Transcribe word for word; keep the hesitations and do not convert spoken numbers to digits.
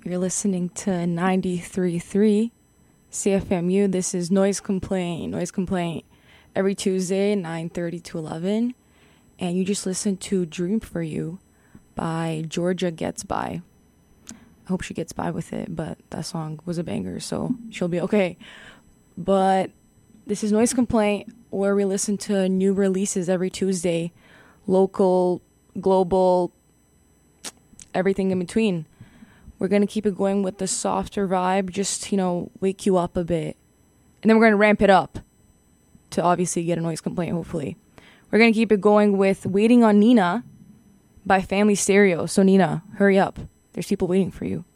You're listening to ninety-three point three C F M U. This is Noise Complaint. Noise Complaint every Tuesday, nine thirty to eleven. And you just listened to Dream for You by Georgia Gets By. I hope she gets by with it, but that song was a banger, so she'll be okay. But this is Noise Complaint, where we listen to new releases every Tuesday. Local, global, everything in between. We're going to keep it going with the softer vibe, just, you know, wake you up a bit. And then we're going to ramp it up to obviously get a noise complaint, hopefully. We're going to keep it going with Waiting on Nina by Family Stereo. So, Nina, hurry up. There's people waiting for you.